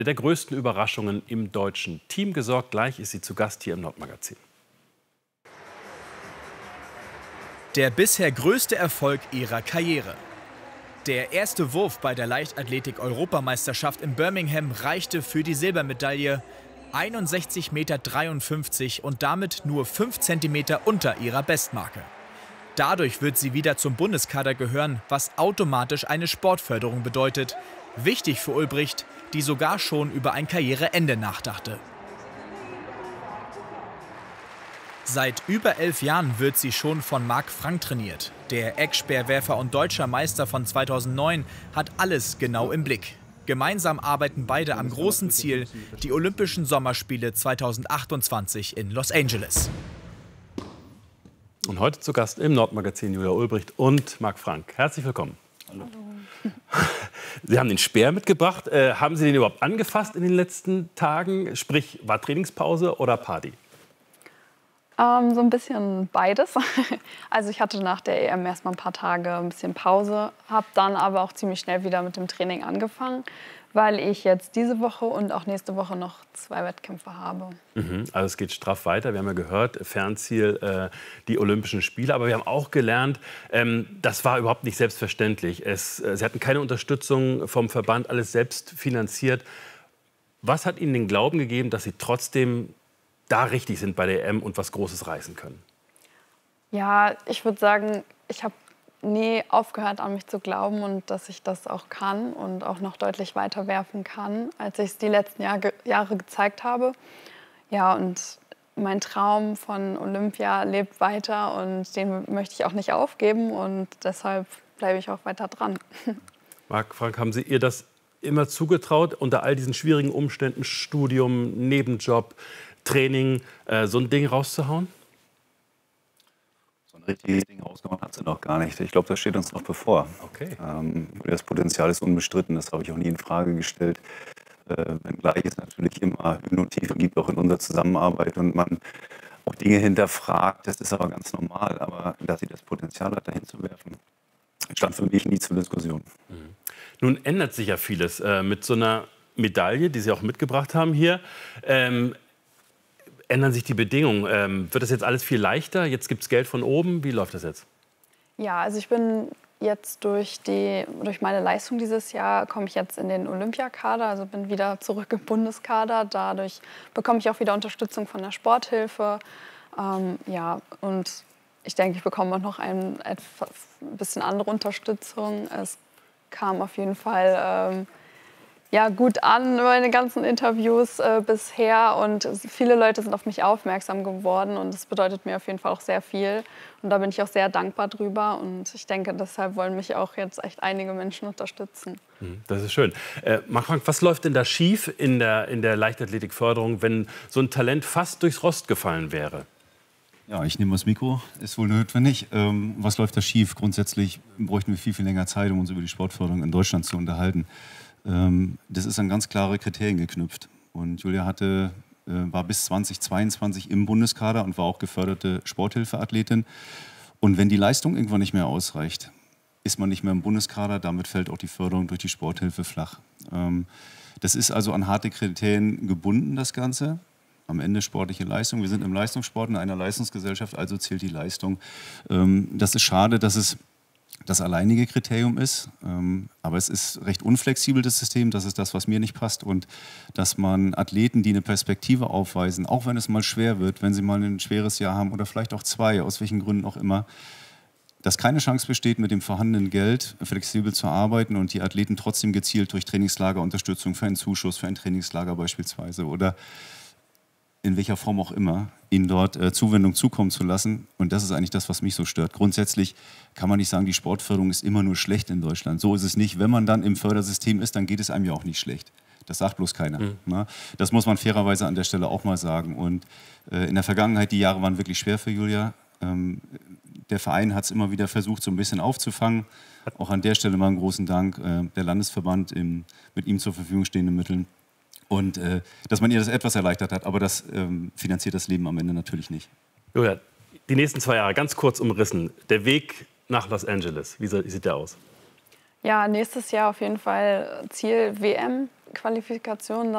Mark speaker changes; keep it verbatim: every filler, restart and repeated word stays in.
Speaker 1: der größten Überraschungen im deutschen Team gesorgt. Gleich ist sie zu Gast hier im Nordmagazin.
Speaker 2: Der bisher größte Erfolg ihrer Karriere. Der erste Wurf bei der Leichtathletik-Europameisterschaft in Birmingham reichte für die Silbermedaille. einundsechzig Komma dreiundfünfzig Meter und damit nur fünf Zentimeter unter ihrer Bestmarke. Dadurch wird sie wieder zum Bundeskader gehören, was automatisch eine Sportförderung bedeutet. Wichtig für Ulbricht, die sogar schon über ein Karriereende nachdachte. Seit über elf Jahren wird sie schon von Marc Frank trainiert. Der Eckspeerwerfer und deutscher Meister von zweitausendneun hat alles genau im Blick. Gemeinsam arbeiten beide am großen Ziel, die Olympischen Sommerspiele zweitausendachtundzwanzig in Los Angeles.
Speaker 1: Und heute zu Gast im Nordmagazin Julia Ulbricht und Marc Frank. Herzlich willkommen. Hallo. Sie haben den Speer mitgebracht. Äh, haben Sie den überhaupt angefasst in den letzten Tagen? Sprich, war Trainingspause oder Party?
Speaker 3: Ähm, so ein bisschen beides. Also ich hatte nach der E M erst mal ein paar Tage ein bisschen Pause, habe dann aber auch ziemlich schnell wieder mit dem Training angefangen, weil ich jetzt diese Woche und auch nächste Woche noch zwei Wettkämpfe habe.
Speaker 1: Mhm, also es geht straff weiter. Wir haben ja gehört, Fernziel äh, die Olympischen Spiele. Aber wir haben auch gelernt, ähm, das war überhaupt nicht selbstverständlich. Es, äh, Sie hatten keine Unterstützung vom Verband, alles selbst finanziert. Was hat Ihnen den Glauben gegeben, dass Sie trotzdem da richtig sind bei der E M und was Großes reißen können?
Speaker 3: Ja, ich würde sagen, ich habe nie aufgehört, an mich zu glauben und dass ich das auch kann und auch noch deutlich weiter werfen kann, als ich es die letzten Jahr, Jahre gezeigt habe. Ja, und mein Traum von Olympia lebt weiter und den möchte ich auch nicht aufgeben und deshalb bleibe ich auch weiter dran.
Speaker 1: Marc Frank, haben Sie ihr das immer zugetraut, unter all diesen schwierigen Umständen, Studium, Nebenjob, Training, äh, so ein Ding rauszuhauen?
Speaker 4: So ein richtiges Ding rausgehauen hat sie noch gar nicht. Ich glaube, das steht uns noch bevor.
Speaker 1: Okay.
Speaker 4: Ähm, das Potenzial ist unbestritten, das habe ich auch nie in Frage gestellt. Äh, wenngleich es natürlich immer Höhen und Tiefen gibt, auch in unserer Zusammenarbeit und man auch Dinge hinterfragt, das ist aber ganz normal. Aber dass sie das Potenzial hat, dahin zu werfen, stand für mich nie zur Diskussion.
Speaker 1: Mhm. Nun ändert sich ja vieles äh, mit so einer Medaille, die Sie auch mitgebracht haben hier. Ähm, Ändern sich die Bedingungen? Ähm, wird das jetzt alles viel leichter? Jetzt gibt es Geld von oben. Wie läuft das jetzt?
Speaker 3: Ja, also ich bin jetzt durch, die, durch meine Leistung dieses Jahr, komme ich jetzt in den Olympiakader, also bin wieder zurück im Bundeskader. Dadurch bekomme ich auch wieder Unterstützung von der Sporthilfe. Ähm, ja, und ich denke, ich bekomme auch noch ein, etwas, ein bisschen andere Unterstützung. Es kam auf jeden Fall ähm, ja, gut an, meine ganzen Interviews äh, bisher und viele Leute sind auf mich aufmerksam geworden und das bedeutet mir auf jeden Fall auch sehr viel und da bin ich auch sehr dankbar drüber und ich denke, deshalb wollen mich auch jetzt echt einige Menschen unterstützen.
Speaker 1: Das ist schön. Äh, Marc Frank, was läuft denn da schief in der, in der Leichtathletikförderung, wenn so ein Talent fast durchs Rost gefallen wäre?
Speaker 5: Ja, ich nehme das Mikro, ist wohl notwendig. Ähm, was läuft da schief? Grundsätzlich bräuchten wir viel, viel länger Zeit, um uns über die Sportförderung in Deutschland zu unterhalten. Das ist an ganz klare Kriterien geknüpft. Und Julia hatte, war bis zweitausendzweiundzwanzig im Bundeskader und war auch geförderte Sporthilfeathletin. Und wenn die Leistung irgendwann nicht mehr ausreicht, ist man nicht mehr im Bundeskader. Damit fällt auch die Förderung durch die Sporthilfe flach. Das ist also an harte Kriterien gebunden, das Ganze. Am Ende sportliche Leistung. Wir sind im Leistungssport in einer Leistungsgesellschaft, also zählt die Leistung. Das ist schade, dass es das alleinige Kriterium ist, ähm, aber es ist recht unflexibel, das System, das ist das, was mir nicht passt und dass man Athleten, die eine Perspektive aufweisen, auch wenn es mal schwer wird, wenn sie mal ein schweres Jahr haben oder vielleicht auch zwei, aus welchen Gründen auch immer, dass keine Chance besteht, mit dem vorhandenen Geld flexibel zu arbeiten und die Athleten trotzdem gezielt durch Trainingslager, Unterstützung für einen Zuschuss, für ein Trainingslager beispielsweise oder in welcher Form auch immer, ihnen dort äh, Zuwendung zukommen zu lassen. Und das ist eigentlich das, was mich so stört. Grundsätzlich kann man nicht sagen, die Sportförderung ist immer nur schlecht in Deutschland. So ist es nicht. Wenn man dann im Fördersystem ist, dann geht es einem ja auch nicht schlecht. Das sagt bloß keiner. Mhm. Ne? Das muss man fairerweise an der Stelle auch mal sagen. Und äh, in der Vergangenheit, die Jahre waren wirklich schwer für Julia. Ähm, der Verein hat es immer wieder versucht, so ein bisschen aufzufangen. Auch an der Stelle mal einen großen Dank. Äh, der Landesverband im, mit ihm zur Verfügung stehenden Mitteln. Und äh, dass man ihr das etwas erleichtert hat, aber das ähm, finanziert das Leben am Ende natürlich nicht.
Speaker 1: Julia, die nächsten zwei Jahre, ganz kurz umrissen. Der Weg nach Los Angeles, wie sieht der aus?
Speaker 3: Ja, nächstes Jahr auf jeden Fall Ziel W M-Qualifikation.